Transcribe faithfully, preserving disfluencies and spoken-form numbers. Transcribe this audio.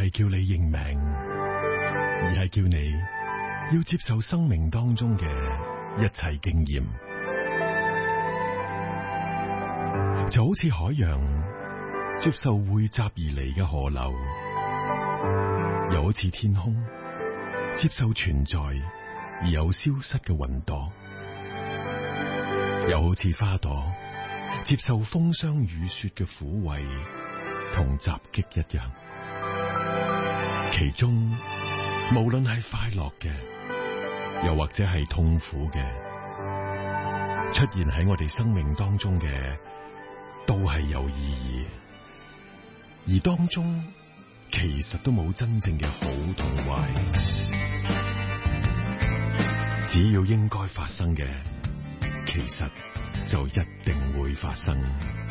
係叫你認命，而係叫你要接受生命當中嘅一切經驗，就好似海洋接受匯集而嚟嘅河流，又好似天空接受存在而有消失嘅雲朵，又好似花朵接受風霜雨雪嘅撫慰同襲擊一樣。其中無論係快樂嘅，又或者係痛苦嘅，出現喺我哋生命當中嘅，都係有意義，而當中其實都冇真正嘅好同壞，只要應該發生嘅，其實就一定會發生。